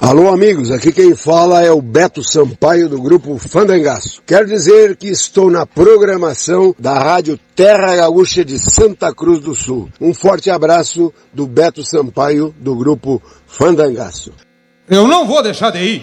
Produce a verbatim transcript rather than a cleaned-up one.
Alô amigos, aqui quem fala é o Beto Sampaio do grupo Fandangaço. Quero dizer que estou na programação da Rádio Terra Gaúcha de Santa Cruz do Sul. Um forte abraço do Beto Sampaio do grupo Fandangaço. Eu não vou deixar de ir.